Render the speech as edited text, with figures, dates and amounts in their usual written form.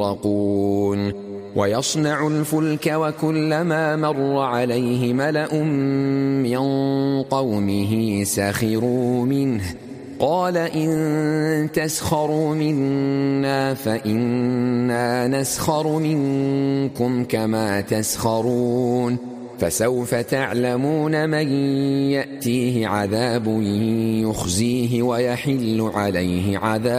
يغرقون ويصنع الفلك وكلما مر عليه ملأ من قومه سخروا منه قال إن تسخروا منا فإنا نسخر منكم كما تسخرون فسوف تعلمون من يأتيه عذاب يخزيه ويحل عليه عذاب